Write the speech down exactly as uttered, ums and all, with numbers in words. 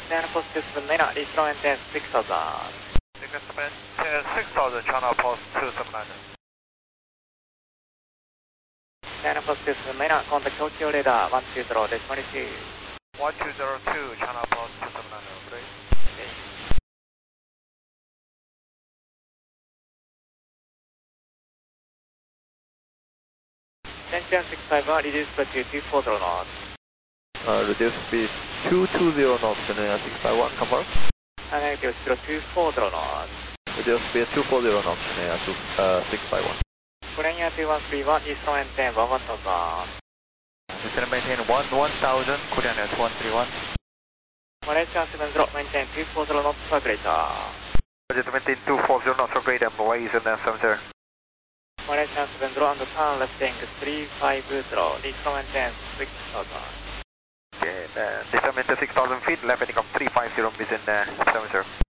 China positive seven nine, reach runway ten six thousand. ten six thousand, China post two seven nine. China positive seven nine, contact Tokyo radar one two zero, decimal receive. one two zero two, China post two seven nine, please. Okay. Shenzhen six five one, reduce speed to two four zero knots. Uh, reduce speed two two zero knots and then six five one, confirm. And negative zero two four zero knots. Reduce speed two four zero knots and then uh, six five one. Korean two one three one, east runway ten one one thousand. We're going to maintain one one thousand, Korean two one three one. Malaysia seven zero, maintain two four zero knots for greater. Roger, to maintain two four zero knots for greater, Malaysia seven zero. Malaysia seven zero, on the turn left tank three five zero, east runway ten six thousand. Okay, uh, descend to six thousand feet, left heading of three five zero, within uh, seven zero.